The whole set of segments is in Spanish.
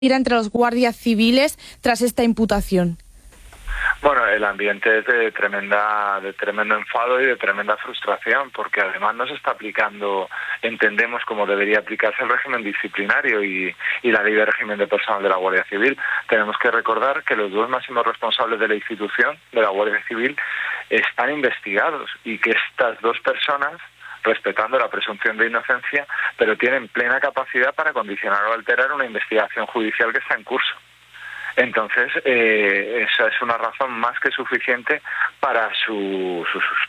entre los guardias civiles tras esta imputación? Bueno, el ambiente es de tremendo enfado y de tremenda frustración, porque además no se está aplicando, entendemos, como debería aplicarse el régimen disciplinario y la ley de régimen de personal de la Guardia Civil. Tenemos que recordar que los dos máximos responsables de la institución, de la Guardia Civil, están investigados y que estas dos personas, respetando la presunción de inocencia, pero tienen plena capacidad para condicionar o alterar una investigación judicial que está en curso. Entonces, esa es una razón más que suficiente para el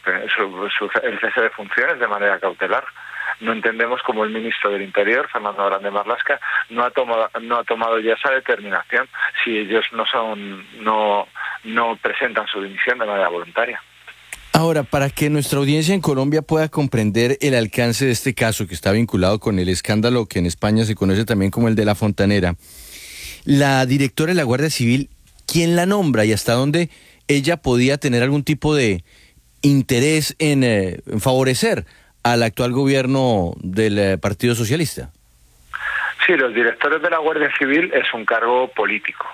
cese de funciones de manera cautelar. No entendemos cómo el ministro del Interior, Fernando Grande Marlaska, no ha tomado ya esa determinación si ellos no presentan su dimisión de manera voluntaria. Ahora, para que nuestra audiencia en Colombia pueda comprender el alcance de este caso, que está vinculado con el escándalo que en España se conoce también como el de La Fontanera, la directora de la Guardia Civil, ¿quién la nombra y hasta dónde ella podía tener algún tipo de interés en favorecer al actual gobierno del Partido Socialista? Sí, los directores de la Guardia Civil es un cargo político.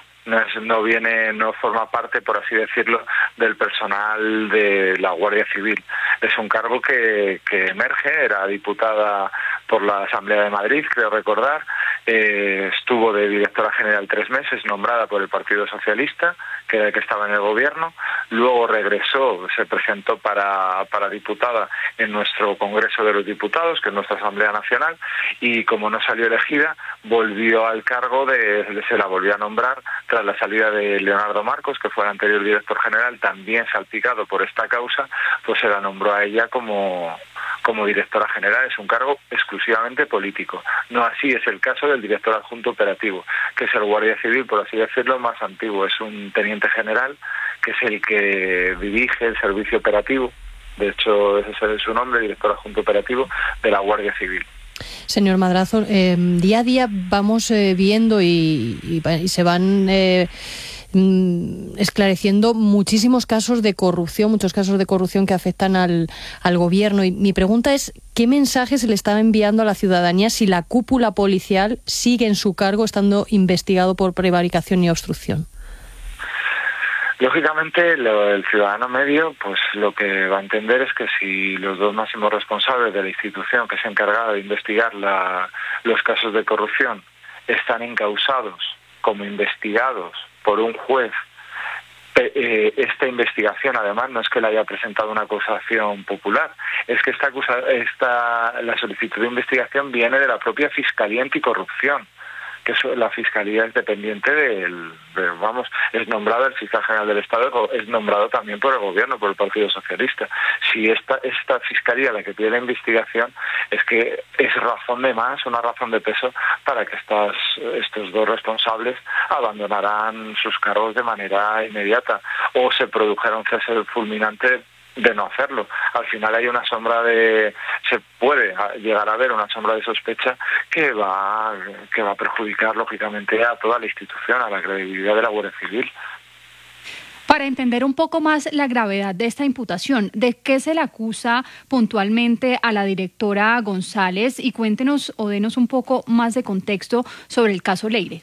No forma parte, por así decirlo, del personal de la Guardia Civil. Es un cargo que emerge, era diputada por la Asamblea de Madrid, creo recordar, estuvo de directora general 3 meses, nombrada por el Partido Socialista, que estaba en el gobierno, luego regresó, se presentó para diputada en nuestro Congreso de los Diputados, que es nuestra Asamblea Nacional, y como no salió elegida, volvió al cargo se la volvió a nombrar tras la salida de Leonardo Marcos, que fue el anterior director general, también salpicado por esta causa, pues se la nombró a ella como directora general. Es un cargo exclusivamente político. No así es el caso del director adjunto operativo, que es el guardia civil, por así decirlo, más antiguo. Es un teniente general, que es el que dirige el servicio operativo. De hecho, ese es su nombre, director adjunto operativo de la Guardia Civil. Señor Madrazo, día a día vamos viendo y se van esclareciendo muchísimos casos de corrupción, que afectan al gobierno. Y mi pregunta es, ¿qué mensaje se le está enviando a la ciudadanía si la cúpula policial sigue en su cargo estando investigado por prevaricación y obstrucción? Lógicamente, el ciudadano medio, pues lo que va a entender es que si los dos máximos responsables de la institución que se encargaba de investigar los casos de corrupción están encausados como investigados por un juez, esta investigación además no es que la haya presentado una acusación popular, es que la solicitud de investigación viene de la propia Fiscalía Anticorrupción, que la Fiscalía es dependiente es nombrado el fiscal general del Estado, es nombrado también por el gobierno, por el Partido Socialista. Si esta Fiscalía la que pide la investigación, es que es una razón de peso para que estos dos responsables abandonaran sus cargos de manera inmediata o se produjera un cese fulminante de no hacerlo. Al final hay se puede llegar a ver una sombra de sospecha que va a perjudicar lógicamente a toda la institución, a la credibilidad de la Guardia Civil. Para entender un poco más la gravedad de esta imputación, ¿de qué se le acusa puntualmente a la directora González? Y cuéntenos o denos un poco más de contexto sobre el caso Leire.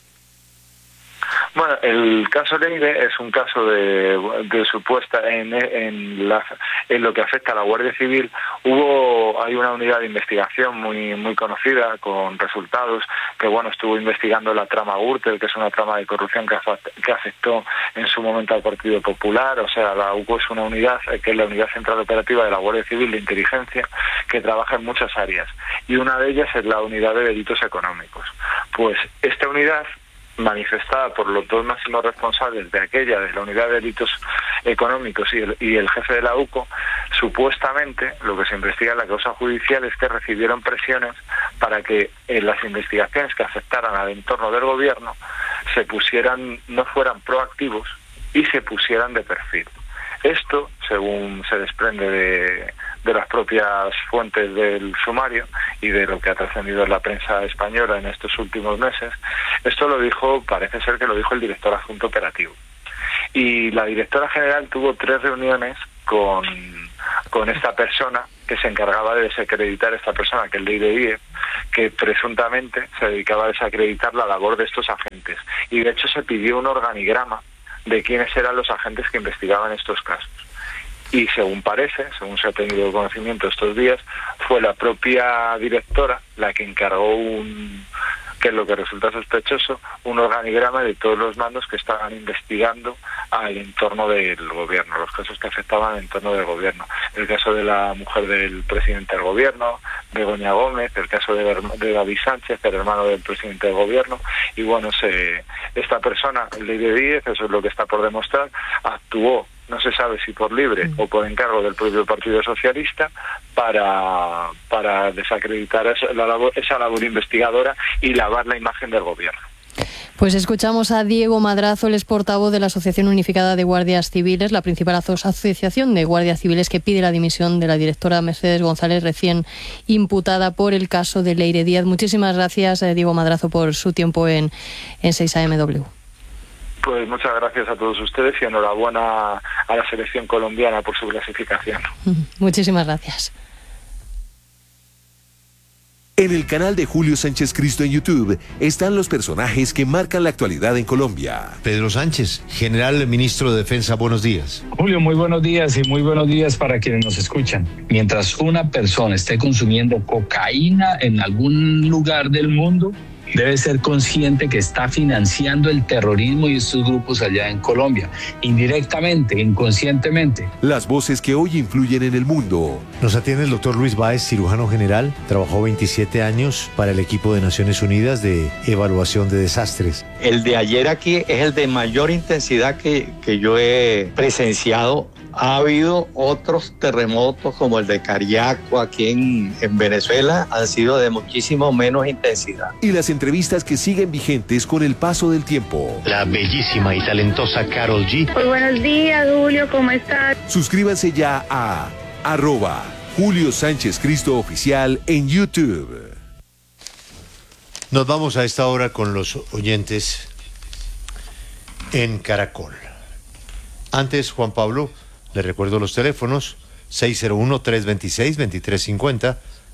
Bueno, el caso Leire es un caso de supuesta en lo que afecta a la Guardia Civil. Hay una unidad de investigación muy conocida con resultados que estuvo investigando la trama Gürtel, que es una trama de corrupción que afectó en su momento al Partido Popular. O sea, la UCO es una unidad que es la Unidad Central Operativa de la Guardia Civil de Inteligencia, que trabaja en muchas áreas y una de ellas es la unidad de delitos económicos. Pues esta unidad, manifestada por los dos máximos responsables de la unidad de delitos económicos y el jefe de la UCO, supuestamente lo que se investiga en la causa judicial es que recibieron presiones para que en las investigaciones que afectaran al entorno del gobierno no fueran proactivos y se pusieran de perfil. Esto, según se desprende de las propias fuentes del sumario y de lo que ha trascendido en la prensa española en estos últimos meses, parece ser que lo dijo el director adjunto operativo. Y la directora general tuvo 3 reuniones con con esta persona que se encargaba de desacreditar esta persona, que es Leire Díez, que presuntamente se dedicaba a desacreditar la labor de estos agentes. Y de hecho se pidió un organigrama de quiénes eran los agentes que investigaban estos casos. Y según parece, según se ha tenido conocimiento estos días, fue la propia directora la que encargó que es lo que resulta sospechoso, un organigrama de todos los mandos que estaban investigando al entorno del gobierno, los casos que afectaban al entorno del gobierno. El caso de la mujer del presidente del gobierno, Begoña Gómez, el caso de David Sánchez, el hermano del presidente del gobierno, y bueno, esta persona, Leire Díez, eso es lo que está por demostrar, actuó, no se sabe si por libre o por encargo del propio Partido Socialista, para desacreditar esa labor investigadora y lavar la imagen del gobierno. Pues escuchamos a Diego Madrazo, el portavoz de la Asociación Unificada de Guardias Civiles, la principal asociación de guardias civiles que pide la dimisión de la directora Mercedes González, recién imputada por el caso de Leire Díez. Muchísimas gracias, Diego Madrazo, por su tiempo en 6AMW. Pues muchas gracias a todos ustedes y enhorabuena a la selección colombiana por su clasificación. Muchísimas gracias. En el canal de Julio Sánchez Cristo en YouTube están los personajes que marcan la actualidad en Colombia. Pedro Sánchez, general ministro de Defensa, buenos días. Julio, muy buenos días y muy buenos días para quienes nos escuchan. Mientras una persona esté consumiendo cocaína en algún lugar del mundo, debe ser consciente que está financiando el terrorismo y estos grupos allá en Colombia, indirectamente, inconscientemente. Las voces que hoy influyen en el mundo. Nos atiende el doctor Luis Báez, cirujano general. Trabajó 27 años para el equipo de Naciones Unidas de evaluación de desastres. El de ayer aquí es el de mayor intensidad que yo he presenciado. Ha habido otros terremotos como el de Cariaco aquí en Venezuela, han sido de muchísimo menos intensidad. Y las entrevistas que siguen vigentes con el paso del tiempo. La bellísima y talentosa Karol G. Muy buenos días, Julio, ¿cómo estás? Suscríbanse ya a @Julio Sánchez Cristo Oficial en YouTube. Nos vamos a esta hora con los oyentes en Caracol. Antes, Juan Pablo, les recuerdo los teléfonos: 601-326-2350,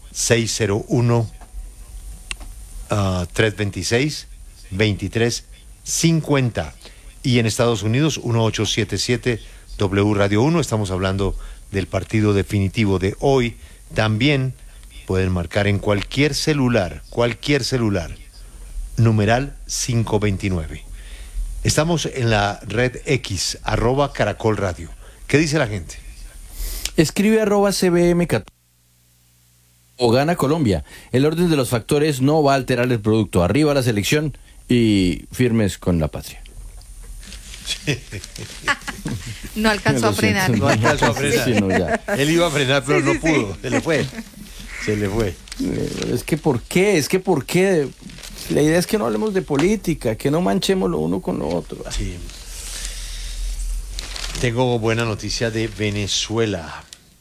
601-326-2350. Y en Estados Unidos, 1877 W Radio 1. Estamos hablando del partido definitivo de hoy. También pueden marcar en cualquier celular, numeral 529. Estamos en la red X, @Caracol Radio. ¿Qué dice la gente? Escribe @CBM14 o gana Colombia. El orden de los factores no va a alterar el producto. Arriba la selección y firmes con la patria. No alcanzó a frenar. No alcanzó a frenar. Sí, no, ya. Él iba a frenar, pero no pudo. Se le fue. Es que ¿por qué? La idea es que no hablemos de política, que no manchemos lo uno con lo otro. Sí. Tengo buena noticia de Venezuela.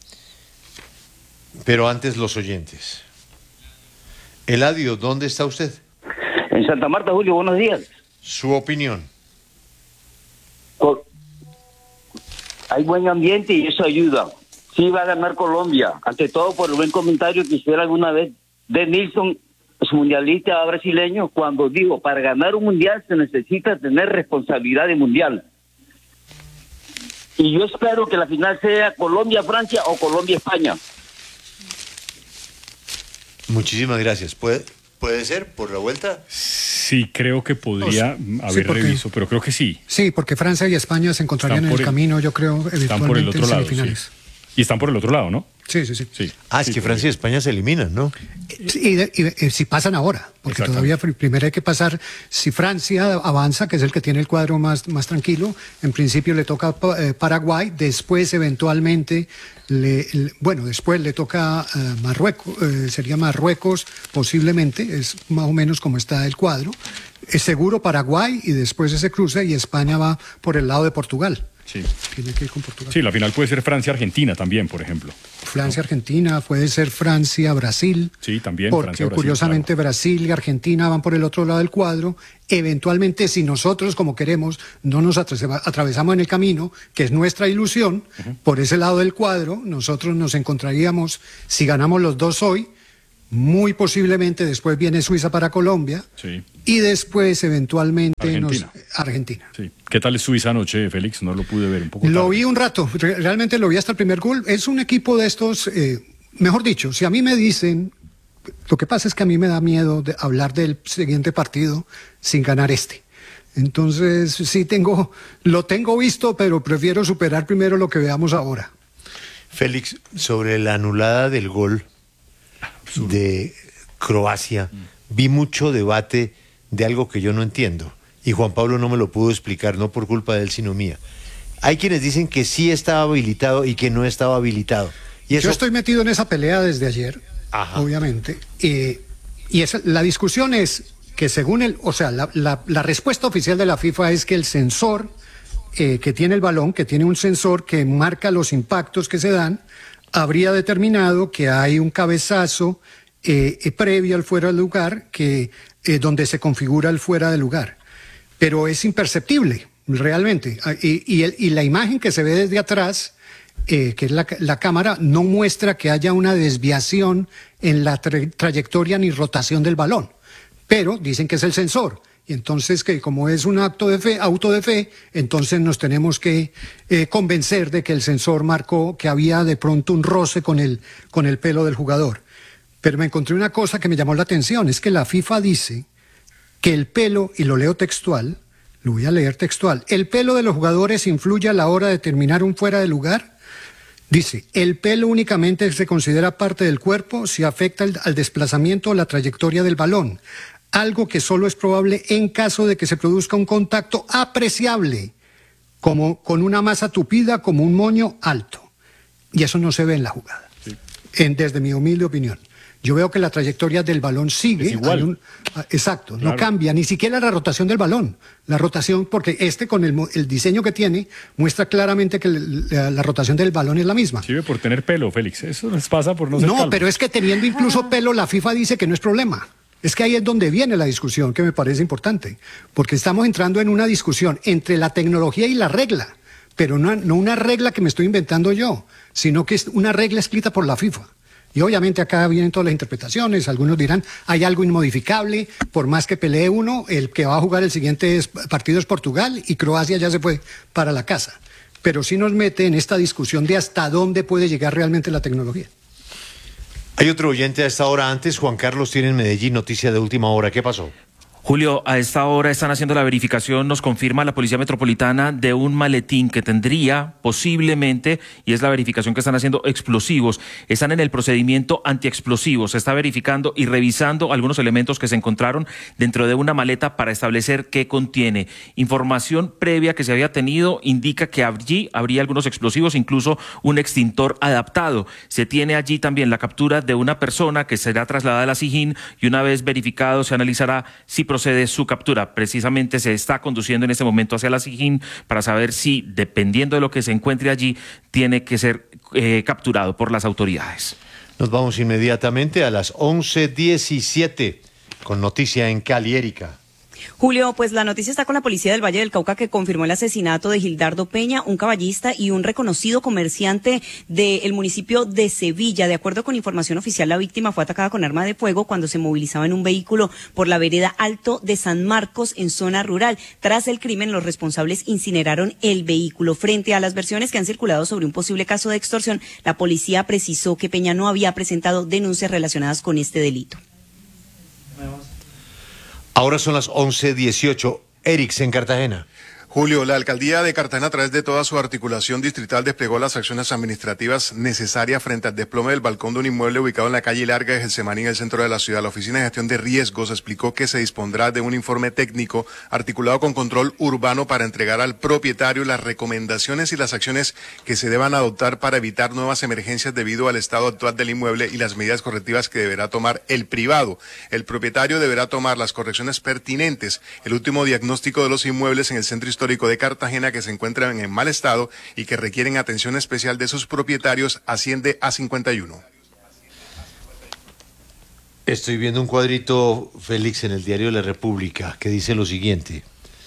Pero antes los oyentes. Eladio, ¿dónde está usted? En Santa Marta, Julio, buenos días. Su opinión. Hay buen ambiente y eso ayuda. Sí va a ganar Colombia, ante todo por el buen comentario que hiciera alguna vez de Nilsson, mundialista brasileño, cuando dijo, para ganar un mundial se necesita tener responsabilidad de mundial. Y yo espero que la final sea Colombia-Francia o Colombia-España. Muchísimas gracias. ¿Puede ser por la vuelta? Sí, creo que podría haber reviso, pero creo que sí. Sí, porque Francia y España se encontrarían en el camino, yo creo, eventualmente en semifinales. Sí. Y están por el otro lado, ¿no? Sí. Es que Francia y España se eliminan, ¿no? Y si pasan ahora, porque todavía primero hay que pasar. Si Francia avanza, que es el que tiene el cuadro más tranquilo, en principio le toca Paraguay, después eventualmente, después le toca Marruecos, sería Marruecos posiblemente, es más o menos como está el cuadro. Es seguro Paraguay y después ese cruce y España va por el lado de Portugal. Sí. Tiene que ir con Portugal. Sí, la final puede ser Francia-Argentina también, por ejemplo. Francia-Argentina, puede ser Francia-Brasil. Sí, también porque Francia-Brasil, curiosamente claro. Brasil y Argentina van por el otro lado del cuadro. Eventualmente, si nosotros, como queremos, no nos atravesamos en el camino, que es nuestra ilusión, por ese lado del cuadro, nosotros nos encontraríamos, si ganamos los dos hoy, muy posiblemente después viene Suiza para Colombia, Sí. y después eventualmente Argentina. Argentina. Sí. ¿Qué tal es Suiza anoche, Félix? No lo pude ver un poco Lo tarde. vi un rato, realmente lo vi hasta el primer gol. Es un equipo de estos, mejor dicho, si a mí me dicen, lo que pasa es que a mí me da miedo de hablar del siguiente partido sin ganar este. Entonces, sí lo tengo visto, pero prefiero superar primero lo que veamos ahora. Félix, sobre la anulada del gol de Croacia, vi mucho debate de algo que yo no entiendo, y Juan Pablo no me lo pudo explicar, no por culpa de él, sino mía. Hay quienes dicen que sí estaba habilitado y que no estaba habilitado. Y eso... Yo estoy metido en esa pelea desde ayer, obviamente, y la discusión es que según la respuesta oficial de la FIFA es que el sensor que tiene el balón, que tiene un sensor que marca los impactos que se dan, habría determinado que hay un cabezazo previo al fuera de lugar, donde se configura el fuera de lugar. Pero es imperceptible, realmente. Y la imagen que se ve desde atrás, que es la cámara, no muestra que haya una desviación en la trayectoria ni rotación del balón. Pero dicen que es el sensor. Y entonces, que como es un auto de fe, entonces nos tenemos que convencer de que el sensor marcó que había de pronto un roce con el pelo del jugador. Pero me encontré una cosa que me llamó la atención, es que la FIFA dice que el pelo, y lo leo textual, lo voy a leer textual, el pelo de los jugadores influye a la hora de determinar un fuera de lugar. Dice, el pelo únicamente se considera parte del cuerpo si afecta al desplazamiento o la trayectoria del balón, algo que solo es probable en caso de que se produzca un contacto apreciable, como con una masa tupida, como un moño alto. Y eso no se ve en la jugada, desde mi humilde opinión. Yo veo que la trayectoria del balón sigue. Es igual. Exacto, Claro. no cambia, ni siquiera la rotación del balón. La rotación, porque con el diseño que tiene, muestra claramente que la rotación del balón es la misma. Sirve por tener pelo, Félix. Eso nos pasa por no ser No, calvo. pero es que teniendo incluso pelo, la FIFA dice que no es problema. Es que ahí es donde viene la discusión, que me parece importante. Porque estamos entrando en una discusión entre la tecnología y la regla. Pero no una regla que me estoy inventando yo, sino que es una regla escrita por la FIFA. Y obviamente acá vienen todas las interpretaciones, algunos dirán, hay algo inmodificable, por más que pelee uno, el que va a jugar el siguiente partido es Portugal y Croacia ya se fue para la casa. Pero sí nos mete en esta discusión de hasta dónde puede llegar realmente la tecnología. Hay otro oyente a esta hora antes, Juan Carlos tiene en Medellín noticia de última hora, ¿qué pasó? Julio, a esta hora están haciendo la verificación, nos confirma la Policía Metropolitana, de un maletín que tendría posiblemente, y es la verificación que están haciendo, explosivos. Están en el procedimiento antiexplosivos, se está verificando y revisando algunos elementos que se encontraron dentro de una maleta para establecer qué contiene. Información previa que se había tenido indica que allí habría algunos explosivos, incluso un extintor adaptado. Se tiene allí también la captura de una persona que será trasladada a la SIJIN y una vez verificado se analizará si procede su captura. Precisamente se está conduciendo en este momento hacia la SIJIN para saber si, dependiendo de lo que se encuentre allí, tiene que ser capturado por las autoridades. Nos vamos inmediatamente a las 11:17 con noticia en Cali, Erika. Julio, pues la noticia está con la policía del Valle del Cauca, que confirmó el asesinato de Gildardo Peña, un caballista y un reconocido comerciante del municipio de Sevilla. De acuerdo con información oficial, la víctima fue atacada con arma de fuego cuando se movilizaba en un vehículo por la vereda Alto de San Marcos, en zona rural. Tras el crimen, los responsables incineraron el vehículo. Frente a las versiones que han circulado sobre un posible caso de extorsión, la policía precisó que Peña no había presentado denuncias relacionadas con este delito. Ahora son las 11:18. Erix, en Cartagena. Julio, la alcaldía de Cartagena, a través de toda su articulación distrital, desplegó las acciones administrativas necesarias frente al desplome del balcón de un inmueble ubicado en la calle Larga de Getsemaní, en el centro de la ciudad. La Oficina de Gestión de Riesgos explicó que se dispondrá de un informe técnico articulado con control urbano para entregar al propietario las recomendaciones y las acciones que se deban adoptar para evitar nuevas emergencias debido al estado actual del inmueble y las medidas correctivas que deberá tomar el privado. El propietario deberá tomar las correcciones pertinentes. El último diagnóstico de los inmuebles en el centro histórico histórico de Cartagena que se encuentran en mal estado y que requieren atención especial de sus propietarios asciende a 51. Estoy viendo un cuadrito, Félix, en el diario de La República, que dice lo siguiente.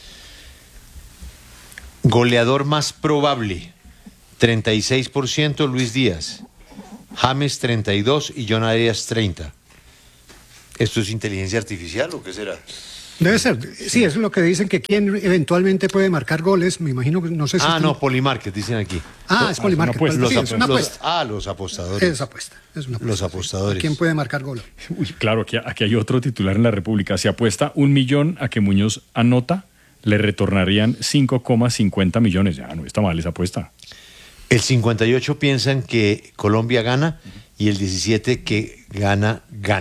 Goleador más probable, 36% Luis Díaz, James 32% y John Arias 30%. ¿Esto es inteligencia artificial o qué será? Debe ser, sí, eso es lo que dicen, que quién eventualmente puede marcar goles, me imagino que no sé si... no, Polymarket, dicen aquí. Es Polymarket, es una apuesta. Los apostadores. Es apuesta, es una apuesta. Los apostadores. ¿Quién puede marcar goles? Uy, claro, aquí hay otro titular en La República. Se apuesta 1 millón a que Muñoz anota, le retornarían 5,50 millones. Ya no está mal esa apuesta. El 58 piensan que Colombia gana y el 17 que gana.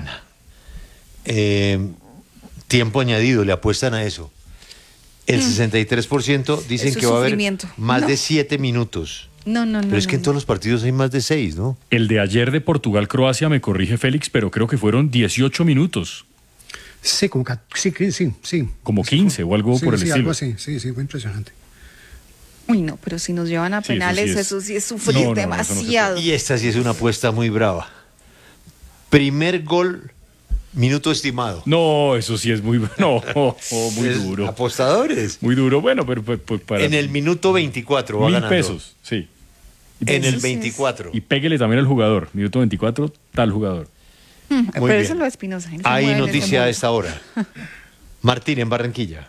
Tiempo añadido, le apuestan a eso. El 63% dicen que va a haber más de 7 minutos. Pero es que en todos los partidos hay más de 6, ¿no? El de ayer de Portugal-Croacia, me corrige Félix, pero creo que fueron 18 minutos. Sí, sí. Como 15 o algo por el estilo. Algo así, sí, fue impresionante. Uy, no, pero si nos llevan a penales, eso sí es sufrir demasiado. Y esta sí es una apuesta muy brava. Primer gol, minuto estimado. No, eso sí es muy muy duro. Apostadores. Muy duro, bueno, pero para... En el minuto 24 va ganando. 1.000 pesos, sí. En el 24. Y péguele también al jugador. Minuto 24, tal jugador. Pero eso es lo de Espinosa. Hay noticia a esta hora. Martín, en Barranquilla.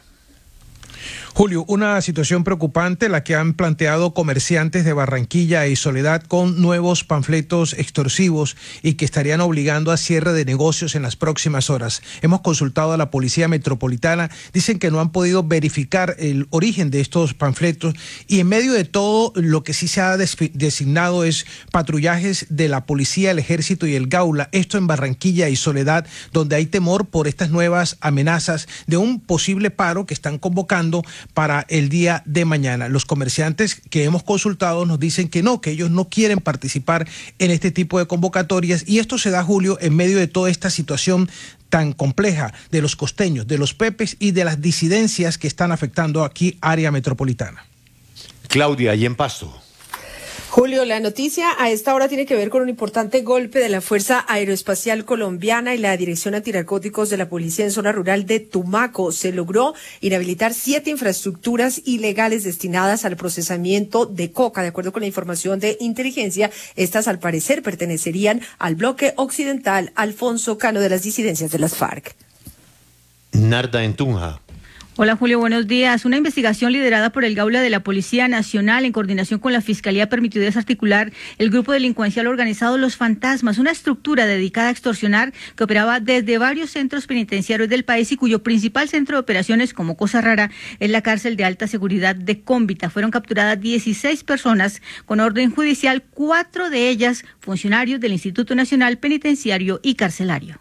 Julio, una situación preocupante la que han planteado comerciantes de Barranquilla y Soledad con nuevos panfletos extorsivos y que estarían obligando a cierre de negocios en las próximas horas. Hemos consultado a la Policía Metropolitana, dicen que no han podido verificar el origen de estos panfletos y en medio de todo lo que sí se ha designado es patrullajes de la Policía, el Ejército y el Gaula, esto en Barranquilla y Soledad, donde hay temor por estas nuevas amenazas de un posible paro que están convocando para el día de mañana. Los comerciantes que hemos consultado nos dicen que no, que ellos no quieren participar en este tipo de convocatorias y esto se da, Julio, en medio de toda esta situación tan compleja de los costeños, de los pepes y de las disidencias que están afectando aquí área metropolitana. Claudia, allí en Pasto. Julio, la noticia a esta hora tiene que ver con un importante golpe de la Fuerza Aeroespacial Colombiana y la Dirección Antinarcóticos de la Policía en zona rural de Tumaco. Se logró inhabilitar 7 infraestructuras ilegales destinadas al procesamiento de coca. De acuerdo con la información de inteligencia, estas al parecer pertenecerían al bloque occidental Alfonso Cano de las disidencias de las FARC. Narda en Tunja. Hola Julio, buenos días. Una investigación liderada por el Gaula de la Policía Nacional en coordinación con la Fiscalía permitió desarticular el grupo delincuencial organizado Los Fantasmas, una estructura dedicada a extorsionar que operaba desde varios centros penitenciarios del país y cuyo principal centro de operaciones, como cosa rara, es la cárcel de alta seguridad de Cómbita. Fueron capturadas 16 personas con orden judicial, 4 de ellas funcionarios del Instituto Nacional Penitenciario y Carcelario.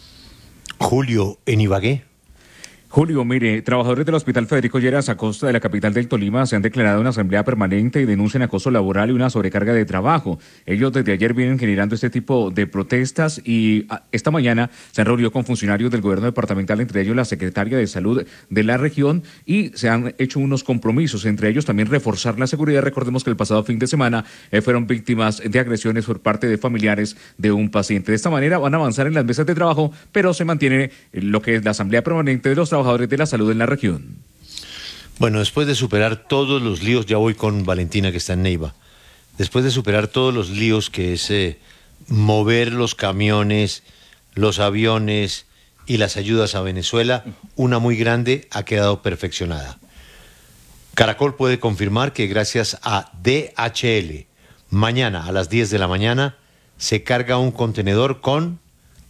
Julio, en Ibagué. Julio, mire, trabajadores del Hospital Federico Lleras Acosta de la capital del Tolima se han declarado en asamblea permanente y denuncian acoso laboral y una sobrecarga de trabajo. Ellos desde ayer vienen generando este tipo de protestas y esta mañana se han reunido con funcionarios del gobierno departamental, entre ellos la secretaria de Salud de la región, y se han hecho unos compromisos, entre ellos también reforzar la seguridad. Recordemos que el pasado fin de semana fueron víctimas de agresiones por parte de familiares de un paciente. De esta manera van a avanzar en las mesas de trabajo, pero se mantiene lo que es la asamblea permanente de los trabajadores de la salud en la región. Bueno, después de superar todos los líos, ya voy con Valentina que está en Neiva, después de superar todos los líos que es mover los camiones, los aviones y las ayudas a Venezuela, una muy grande ha quedado perfeccionada. Caracol puede confirmar que gracias a DHL, mañana a las 10 de la mañana se carga un contenedor con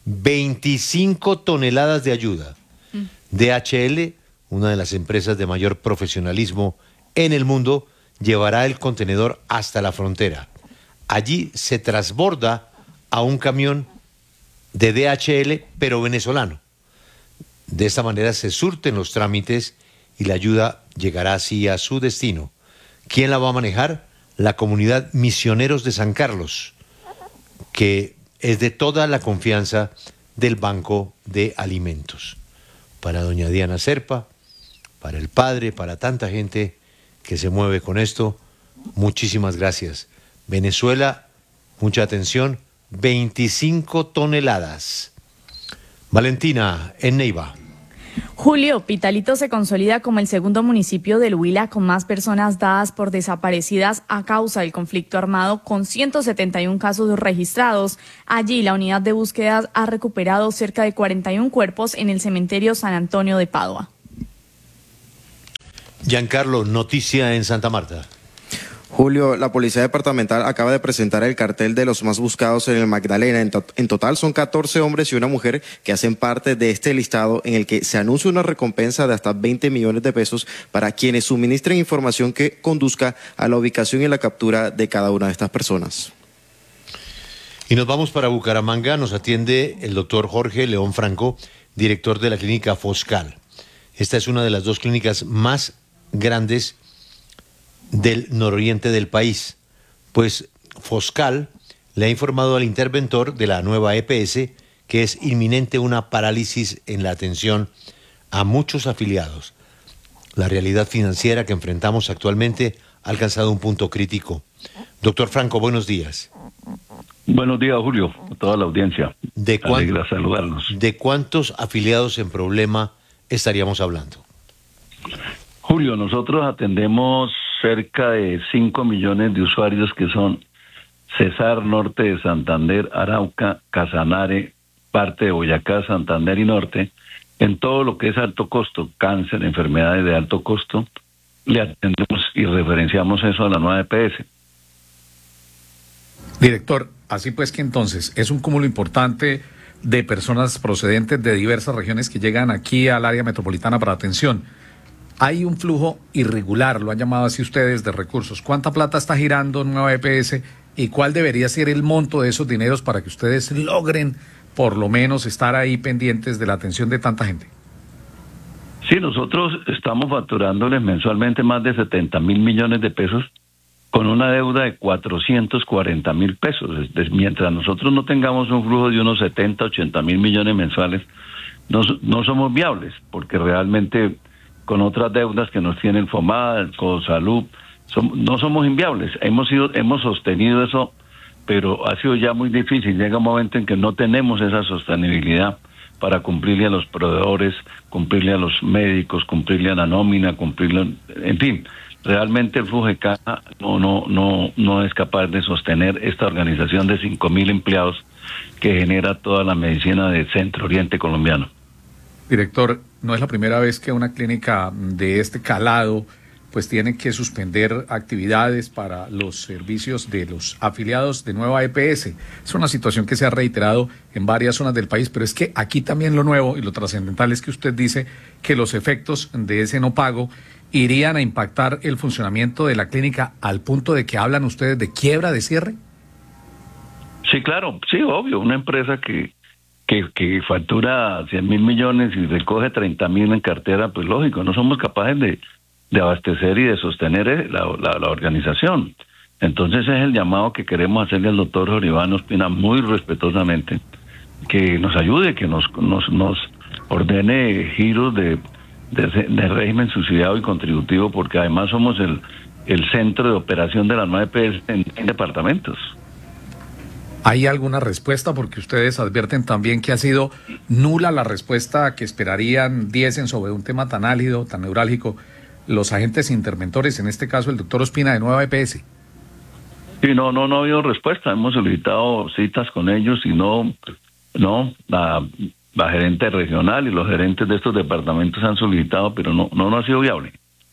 25 toneladas de ayuda. DHL, una de las empresas de mayor profesionalismo en el mundo, llevará el contenedor hasta la frontera. Allí se transborda a un camión de DHL, pero venezolano. De esta manera se surten los trámites y la ayuda llegará así a su destino. ¿Quién la va a manejar? La comunidad Misioneros de San Carlos, que es de toda la confianza del Banco de Alimentos. Para doña Diana Serpa, para el padre, para tanta gente que se mueve con esto. Muchísimas gracias. Venezuela, mucha atención, 25 toneladas. Valentina, en Neiva. Julio, Pitalito se consolida como el segundo municipio del Huila con más personas dadas por desaparecidas a causa del conflicto armado, con 171 casos registrados. Allí, la unidad de búsqueda ha recuperado cerca de 41 cuerpos en el cementerio San Antonio de Padua. Giancarlo, noticia en Santa Marta. Julio, la Policía Departamental acaba de presentar el cartel de los más buscados en el Magdalena. En total son 14 hombres y una mujer que hacen parte de este listado en el que se anuncia una recompensa de hasta 20 millones de pesos para quienes suministren información que conduzca a la ubicación y la captura de cada una de estas personas. Y nos vamos para Bucaramanga. Nos atiende el doctor Jorge León Franco, director de la clínica Foscal. Esta es una de las 2 clínicas más grandes del nororiente del país, pues Foscal le ha informado al interventor de la nueva EPS que es inminente una parálisis en la atención a muchos afiliados. La realidad financiera que enfrentamos actualmente ha alcanzado un punto crítico. Doctor Franco, buenos días. Buenos días, Julio, a toda la audiencia. Alegra saludarlos. ¿De cuántos afiliados en problema estaríamos hablando? Julio, nosotros atendemos cerca de 5 millones de usuarios que son Cesar, norte de Santander, Arauca, Casanare, parte de Boyacá, Santander y norte, en todo lo que es alto costo, cáncer, enfermedades de alto costo, le atendemos y referenciamos eso a la nueva EPS. Director, así pues que entonces es un cúmulo importante de personas procedentes de diversas regiones que llegan aquí al área metropolitana para atención. Hay un flujo irregular, lo han llamado así ustedes, de recursos. ¿Cuánta plata está girando en nueva EPS y cuál debería ser el monto de esos dineros para que ustedes logren por lo menos estar ahí pendientes de la atención de tanta gente? Sí, nosotros estamos facturándoles mensualmente más de 70 mil millones de pesos con una deuda de 440 mil pesos. Mientras nosotros no tengamos un flujo de unos 70, 80 mil millones mensuales, no somos viables, porque realmente con otras deudas que nos tiene el FOMAD, el Cosalud, no somos inviables. Hemos sostenido eso, pero ha sido ya muy difícil. Llega un momento en que no tenemos esa sostenibilidad para cumplirle a los proveedores, cumplirle a los médicos, cumplirle a la nómina, en fin, realmente el flujo de caja no es capaz de sostener esta organización de 5.000 empleados que genera toda la medicina del Centro Oriente colombiano. Director, no es la primera vez que una clínica de este calado pues tiene que suspender actividades para los servicios de los afiliados de nueva EPS. Es una situación que se ha reiterado en varias zonas del país, pero es que aquí también lo nuevo y lo trascendental es que usted dice que los efectos de ese no pago irían a impactar el funcionamiento de la clínica al punto de que hablan ustedes de quiebra, de cierre. Sí, claro, sí, obvio, una empresa que factura 100.000 millones y recoge 30.000 en cartera, pues lógico, no somos capaces de abastecer y de sostener la organización. Entonces es el llamado que queremos hacerle al doctor Jorge Iván Ospina muy respetuosamente, que nos ayude, que nos ordene giros de régimen subsidiado y contributivo, porque además somos el centro de operación de la nueva EPS en departamentos. ¿Hay alguna respuesta? Porque ustedes advierten también que ha sido nula la respuesta que esperarían diesen sobre un tema tan álgido, tan neurálgico, los agentes interventores, en este caso el doctor Ospina de nueva EPS. Sí, no ha habido respuesta. Hemos solicitado citas con ellos y la gerente regional y los gerentes de estos departamentos han solicitado, pero no ha sido viable.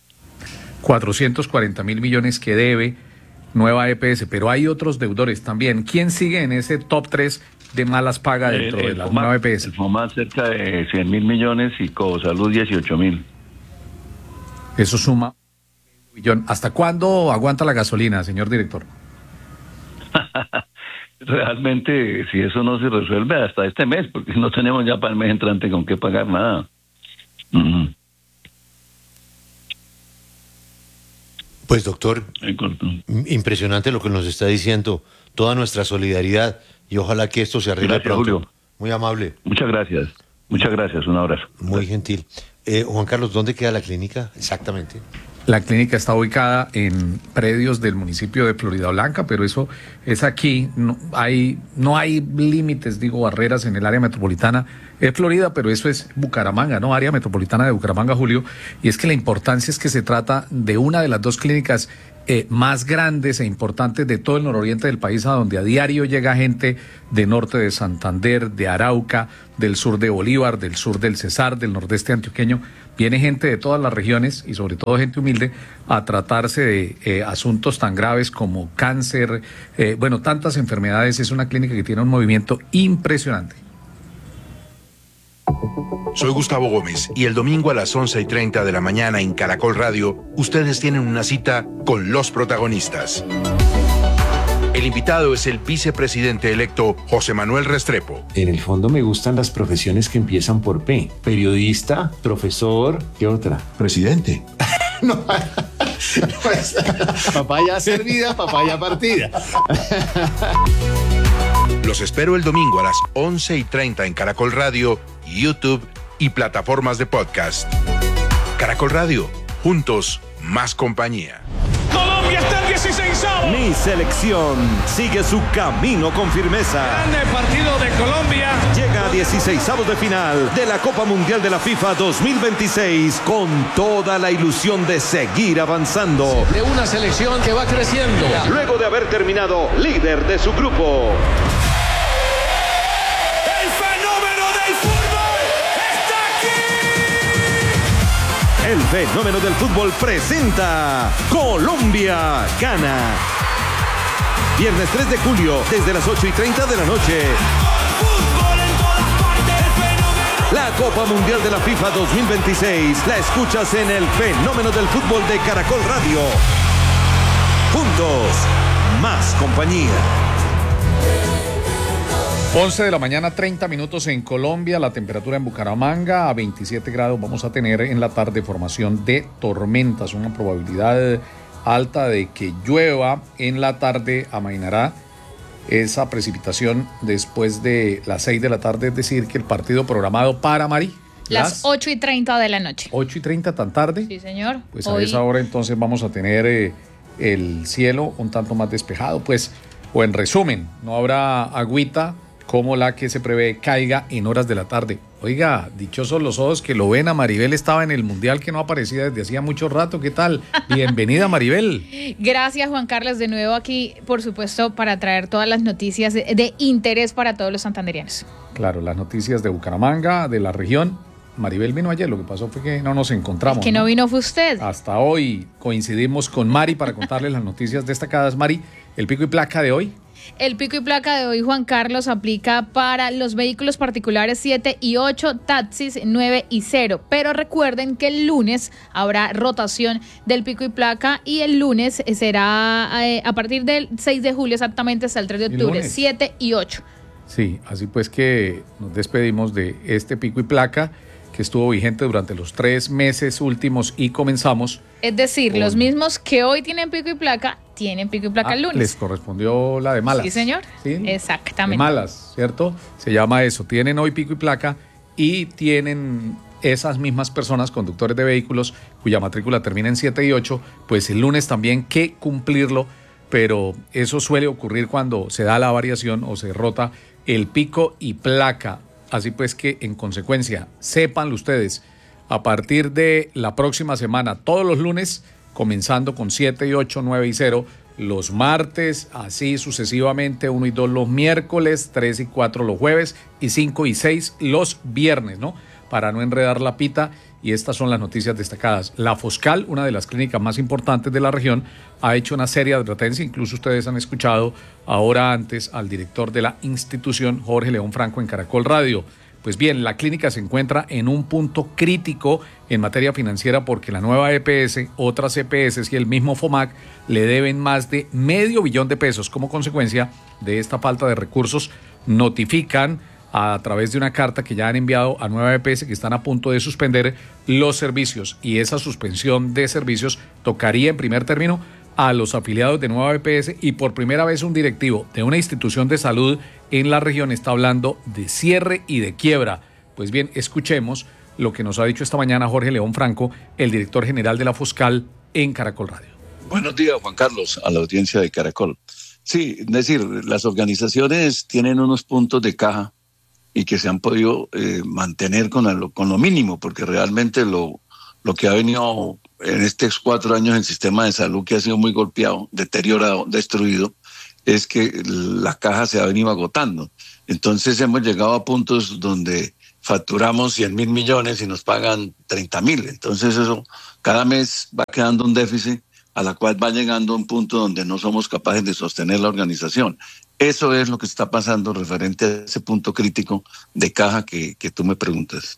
440.000 millones que debe nueva EPS, pero hay otros deudores también. ¿Quién sigue en ese top 3 de malas pagas dentro de la nueva EPS? El FOMAD cerca de 100.000 millones y Cosalud 18.000. Eso suma $1 millón. ¿Hasta cuándo aguanta la gasolina, señor director? Realmente, si eso no se resuelve hasta este mes, porque no tenemos ya para el mes entrante con qué pagar nada. Pues doctor, impresionante lo que nos está diciendo, toda nuestra solidaridad y ojalá que esto se arregle pronto. Julio. Muy amable. Muchas gracias, un abrazo. Muy gentil. Juan Carlos, ¿dónde queda la clínica exactamente? La clínica está ubicada en predios del municipio de Floridablanca, pero eso es aquí, no hay límites, barreras en el área metropolitana. Es Florida, pero eso es Bucaramanga, ¿no? Área metropolitana de Bucaramanga, Julio. Y es que la importancia es que se trata de una de las dos clínicas más grandes e importantes de todo el nororiente del país, a donde a diario llega gente de norte de Santander, de Arauca, del sur de Bolívar, del sur del Cesar, del nordeste antioqueño. Viene gente de todas las regiones y sobre todo gente humilde a tratarse de asuntos tan graves como cáncer, tantas enfermedades. Es una clínica que tiene un movimiento impresionante. Soy Gustavo Gómez y el domingo a las 11:30 de la mañana en Caracol Radio, ustedes tienen una cita con los protagonistas. El invitado es el vicepresidente electo José Manuel Restrepo. En el fondo me gustan las profesiones que empiezan por P. Periodista, profesor, ¿qué otra? Presidente. No, pues, papaya servida, papaya partida. Los espero el domingo a las 11:30 en Caracol Radio, YouTube y plataformas de podcast. Caracol Radio, juntos, más compañía. Colombia está en 16avo. Mi selección sigue su camino con firmeza. Grande partido de Colombia. Llega a 16avos de final de la Copa Mundial de la FIFA 2026 con toda la ilusión de seguir avanzando. De una selección que va creciendo. Luego de haber terminado líder de su grupo. El fenómeno del fútbol está aquí. El fenómeno del fútbol presenta Colombia gana. Viernes 3 de julio, desde las 8:30 de la noche. Fútbol en todas partes. El fenómeno. La Copa Mundial de la FIFA 2026 la escuchas en el fenómeno del fútbol de Caracol Radio. Juntos, más compañía. 11 de la mañana, 30 minutos en Colombia, la temperatura en Bucaramanga a 27 grados. Vamos a tener en la tarde formación de tormentas, una probabilidad alta de que llueva en la tarde, amainará esa precipitación después de las 6 de la tarde, es decir, que el partido programado para Mari. Las 8:30 de la noche. 8:30, tan tarde. Sí, señor. Pues a esa hora entonces vamos a tener el cielo un tanto más despejado, pues, o en resumen, no habrá agüita como la que se prevé caiga en horas de la tarde. Oiga, dichosos los ojos que lo ven, a Maribel estaba en el Mundial que no aparecía desde hacía mucho rato. ¿Qué tal? Bienvenida, Maribel. Gracias, Juan Carlos, de nuevo aquí, por supuesto, para traer todas las noticias de interés para todos los santanderianos. Claro, las noticias de Bucaramanga, de la región. Maribel vino ayer, lo que pasó fue que no nos encontramos. El que no vino fue usted. Hasta hoy coincidimos con Mari para contarles las noticias destacadas. Mari, el pico y placa de hoy. El pico y placa de hoy, Juan Carlos, aplica para los vehículos particulares 7 y 8, taxis 9 y 0. Pero recuerden que el lunes habrá rotación del pico y placa y el lunes será a partir del 6 de julio exactamente hasta el 3 de octubre, 7 y 8. Sí, así pues que nos despedimos de este pico y placa que estuvo vigente durante los 3 meses últimos y comenzamos. Es decir, los mismos que hoy tienen pico y placa, tienen pico y placa el lunes. Les correspondió la de malas. Sí, señor. ¿Sí? Exactamente. De malas, ¿cierto? Se llama eso. Tienen hoy pico y placa y tienen esas mismas personas, conductores de vehículos, cuya matrícula termina en 7 y 8, pues el lunes también que cumplirlo, pero eso suele ocurrir cuando se da la variación o se rota el pico y placa. Así pues que, en consecuencia, sépanlo ustedes, a partir de la próxima semana, todos los lunes, comenzando con 7 y 8, 9 y 0, los martes, así sucesivamente, 1 y 2 los miércoles, 3 y 4 los jueves y 5 y 6 los viernes, ¿no? Para no enredar la pita. Y estas son las noticias destacadas. La Foscal, una de las clínicas más importantes de la región, ha hecho una seria advertencia. Incluso ustedes han escuchado ahora antes al director de la institución, Jorge León Franco, en Caracol Radio. Pues bien, la clínica se encuentra en un punto crítico en materia financiera porque la nueva EPS, otras EPS y el mismo FOMAC le deben más de $500 millones. Como consecuencia de esta falta de recursos, notifican a través de una carta que ya han enviado a Nueva EPS que están a punto de suspender los servicios, y esa suspensión de servicios tocaría en primer término a los afiliados de Nueva EPS, y por primera vez un directivo de una institución de salud en la región está hablando de cierre y de quiebra. Pues bien, escuchemos lo que nos ha dicho esta mañana Jorge León Franco, el director general de la Fuscal, en Caracol Radio. Buenos días, Juan Carlos, a la audiencia de Caracol. Sí, es decir, las organizaciones tienen unos puntos de caja y que se han podido mantener con lo mínimo, porque realmente lo que ha venido en estos 4 años el sistema de salud, que ha sido muy golpeado, deteriorado, destruido, es que la caja se ha venido agotando. Entonces hemos llegado a puntos donde facturamos 100.000 millones y nos pagan 30.000. Entonces eso cada mes va quedando un déficit a la cual va llegando a un punto donde no somos capaces de sostener la organización. Eso es lo que está pasando referente a ese punto crítico de caja que tú me preguntas.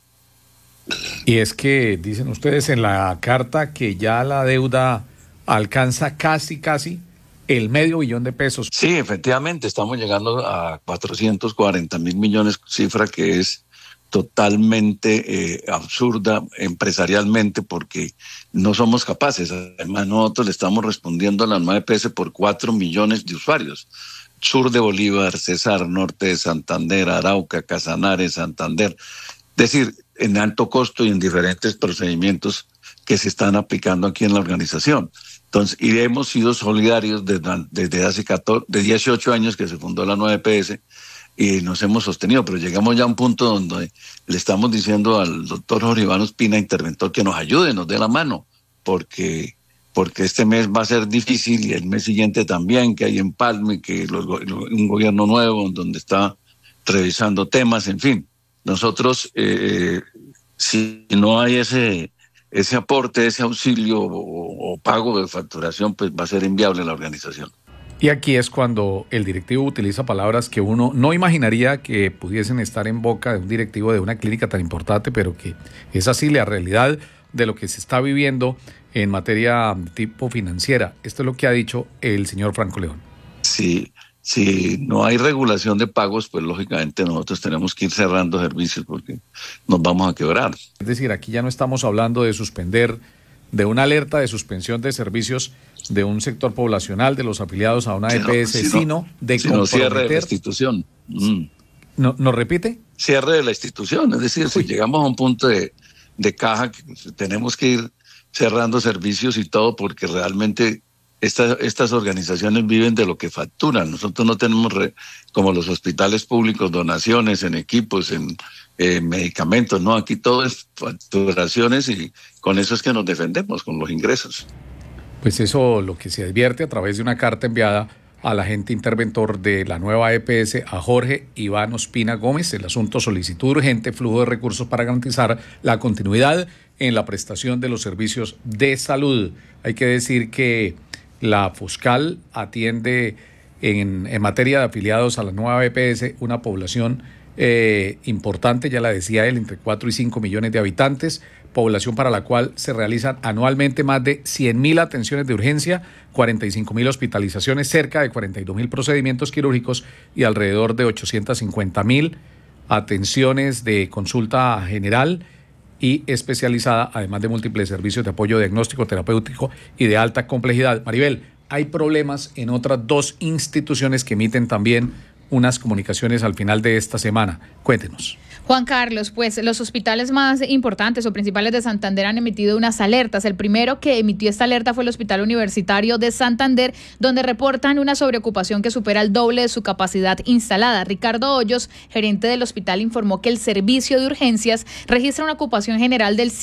Y es que dicen ustedes en la carta que ya la deuda alcanza casi el $500 millón de pesos. Sí, efectivamente, estamos llegando a 440.000 millones, cifra que es totalmente absurda empresarialmente porque no somos capaces. Además, nosotros le estamos respondiendo a la nueva EPS por 4 millones de usuarios. Sur de Bolívar, Cesar, norte de Santander, Arauca, Casanares, Santander. Es decir, en alto costo y en diferentes procedimientos que se están aplicando aquí en la organización. Entonces, y hemos sido solidarios desde hace 18 años que se fundó la nueva EPS y nos hemos sostenido, pero llegamos ya a un punto donde le estamos diciendo al doctor Jorge Iván Ospina, interventor, que nos ayude, nos dé la mano, porque este mes va a ser difícil y el mes siguiente también, que hay empalme, que un gobierno nuevo donde está revisando temas, en fin. Nosotros, si no hay ese aporte, ese auxilio o pago de facturación, pues va a ser inviable la organización. Y aquí es cuando el directivo utiliza palabras que uno no imaginaría que pudiesen estar en boca de un directivo de una clínica tan importante, pero que es así la realidad de lo que se está viviendo en materia tipo financiera. Esto es lo que ha dicho el señor Franco León. Sí. Si no hay regulación de pagos, pues lógicamente nosotros tenemos que ir cerrando servicios porque nos vamos a quebrar. Es decir, aquí ya no estamos hablando de suspender, de una alerta de suspensión de servicios de un sector poblacional, de los afiliados a una EPS, sino de comprometer... cierre de la institución. ¿No repite? Cierre de la institución, es decir, si llegamos a un punto de caja, tenemos que ir cerrando servicios y todo porque realmente... Estas organizaciones viven de lo que facturan. Nosotros no tenemos, como los hospitales públicos, donaciones en equipos, en medicamentos. No, aquí todo es facturaciones y con eso es que nos defendemos, con los ingresos. Pues eso lo que se advierte a través de una carta enviada al agente interventor de la nueva EPS, a Jorge Iván Ospina Gómez. El asunto: solicitud urgente, flujo de recursos para garantizar la continuidad en la prestación de los servicios de salud. Hay que decir que la Fuscal atiende en materia de afiliados a la nueva EPS una población importante, ya la decía él, entre 4 y 5 millones de habitantes, población para la cual se realizan anualmente más de 100.000 atenciones de urgencia, 45.000 hospitalizaciones, cerca de 42.000 procedimientos quirúrgicos y alrededor de 850.000 atenciones de consulta general y especializada, además de múltiples servicios de apoyo diagnóstico, terapéutico y de alta complejidad. Maribel, hay problemas en otras 2 instituciones que emiten también unas comunicaciones al final de esta semana. Cuéntenos. Juan Carlos, pues los hospitales más importantes o principales de Santander han emitido unas alertas. El primero que emitió esta alerta fue el Hospital Universitario de Santander, donde reportan una sobreocupación que supera el doble de su capacidad instalada. Ricardo Hoyos, gerente del hospital, informó que el servicio de urgencias registra una ocupación general del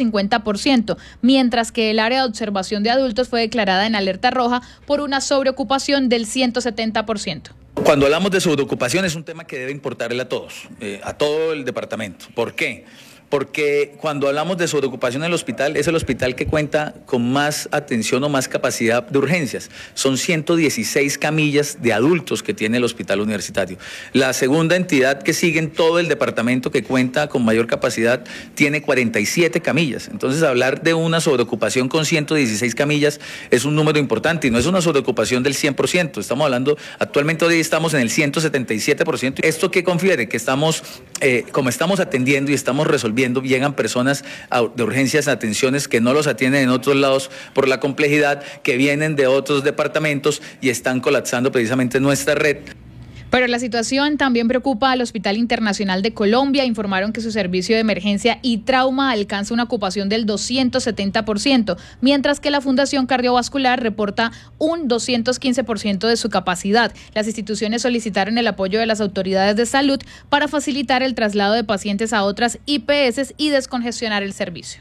150%, mientras que el área de observación de adultos fue declarada en alerta roja por una sobreocupación del 170%. Cuando hablamos de sobreocupación es un tema que debe importarle a todos, a todo el departamento. ¿Por qué? Porque cuando hablamos de sobreocupación en el hospital, es el hospital que cuenta con más atención o más capacidad de urgencias. Son 116 camillas de adultos que tiene el hospital universitario. La segunda entidad que sigue en todo el departamento que cuenta con mayor capacidad tiene 47 camillas. Entonces, hablar de una sobreocupación con 116 camillas es un número importante y no es una sobreocupación del 100%. Estamos hablando, actualmente hoy estamos en el 177%. ¿Esto qué confiere? Que estamos, como estamos atendiendo y estamos resolviendo, llegan personas de urgencias, atenciones que no los atienden en otros lados por la complejidad, que vienen de otros departamentos y están colapsando precisamente nuestra red. Pero la situación también preocupa al Hospital Internacional de Colombia. Informaron que su servicio de emergencia y trauma alcanza una ocupación del 270%, mientras que la Fundación Cardiovascular reporta un 215% de su capacidad. Las instituciones solicitaron el apoyo de las autoridades de salud para facilitar el traslado de pacientes a otras IPS y descongestionar el servicio.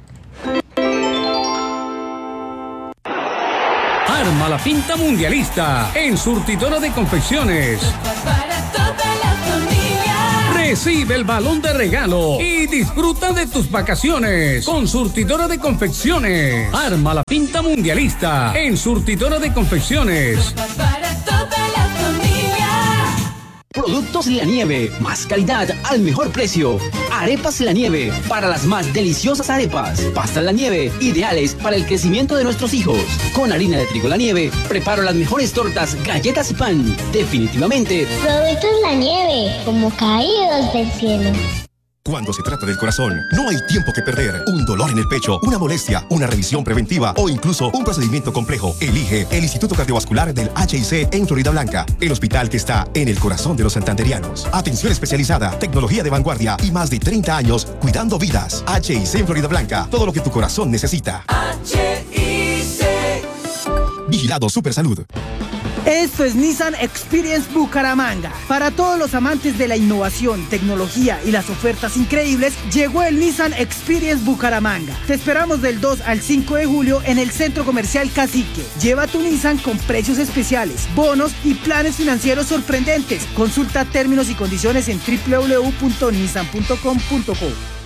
Arma la pinta mundialista en Surtidora de Confecciones. Para toda la familia. Recibe el balón de regalo y disfruta de tus vacaciones con Surtidora de Confecciones. Arma la pinta mundialista en Surtidora de Confecciones. Para toda la familia. Productos La Nieve, más calidad al mejor precio. Arepas La Nieve, para las más deliciosas arepas. Pastas La Nieve, ideales para el crecimiento de nuestros hijos. Con harina de trigo La Nieve, preparo las mejores tortas, galletas y pan. Definitivamente. Productos La Nieve, como caídos del cielo. Cuando se trata del corazón, no hay tiempo que perder. Un dolor en el pecho, una molestia, una revisión preventiva o incluso un procedimiento complejo. Elige el Instituto Cardiovascular del HIC en Florida Blanca, el hospital que está en el corazón de los santanderianos. Atención especializada, tecnología de vanguardia y más de 30 años cuidando vidas. HIC en Florida Blanca, todo lo que tu corazón necesita. HIC. Vigilado Supersalud. Esto es Nissan Experience Bucaramanga. Para todos los amantes de la innovación, tecnología y las ofertas increíbles, llegó el Nissan Experience Bucaramanga. Te esperamos del 2 al 5 de julio en el Centro Comercial Cacique. Lleva tu Nissan con precios especiales, bonos y planes financieros sorprendentes. Consulta términos y condiciones en www.nissan.com.co.